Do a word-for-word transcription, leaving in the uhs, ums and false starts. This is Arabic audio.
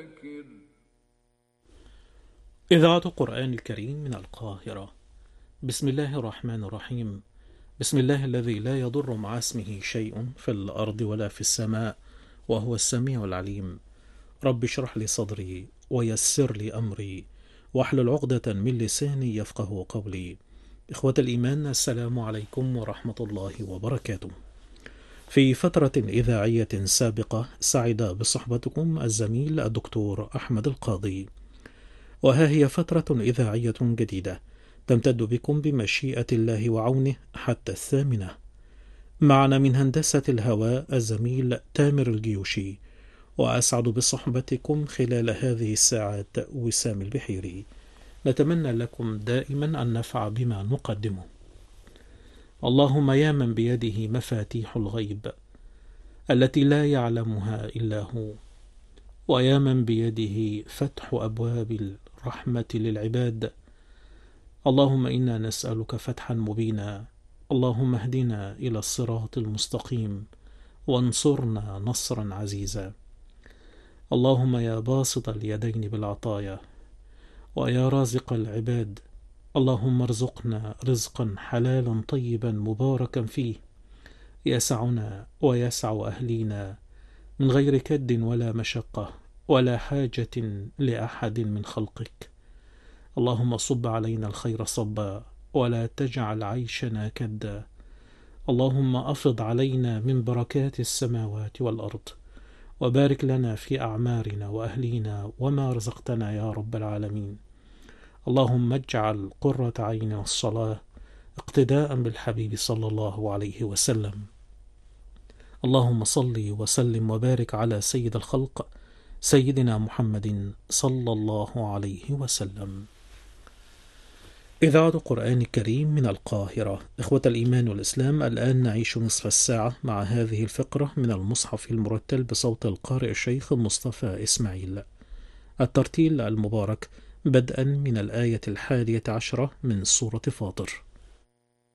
إذاعة قرآن الكريم من القاهرة. بسم الله الرحمن الرحيم. بسم الله الذي لا يضر مع اسمه شيء في الأرض ولا في السماء وهو السميع العليم. رب اشرح لي صدري ويسر لي أمري واحلل عقدة من لساني يفقه قولي. إخوة الإيمان، السلام عليكم ورحمة الله وبركاته. في فترة إذاعية سابقة سعد بصحبتكم الزميل الدكتور أحمد القاضي، وها هي فترة إذاعية جديدة تمتد بكم بمشيئة الله وعونه حتى الثامنة. معنا من هندسة الهواء الزميل تامر الجيوشي، وأسعد بصحبتكم خلال هذه الساعات وسام البحيري. نتمنى لكم دائما النفع بما نقدمه. اللهم يا من بيده مفاتيح الغيب التي لا يعلمها إلا هو، ويا من بيده فتح أبواب الرحمة للعباد، اللهم إنا نسألك فتحا مبينا. اللهم اهدنا إلى الصراط المستقيم وانصرنا نصرا عزيزا. اللهم يا باسط اليدين بالعطايا ويا رازق العباد، اللهم ارزقنا رزقا حلالا طيبا مباركا فيه يسعنا ويسع أهلينا من غير كد ولا مشقة ولا حاجة لأحد من خلقك. اللهم صب علينا الخير صبا ولا تجعل عيشنا كدا. اللهم أفض علينا من بركات السماوات والأرض، وبارك لنا في أعمارنا وأهلينا وما رزقتنا يا رب العالمين. اللهم اجعل قرة عين الصلاة اقتداء بالحبيب صلى الله عليه وسلم. اللهم صل وسلم وبارك على سيد الخلق سيدنا محمد صلى الله عليه وسلم. إذاعة قرآن الكريم من القاهرة. إخوة الإيمان والإسلام، الآن نعيش نصف الساعة مع هذه الفقرة من المصحف المرتل بصوت القارئ الشيخ مصطفى إسماعيل. الترتيل المبارك بدءا من الآية الحادية عشرة من سورة فاطر.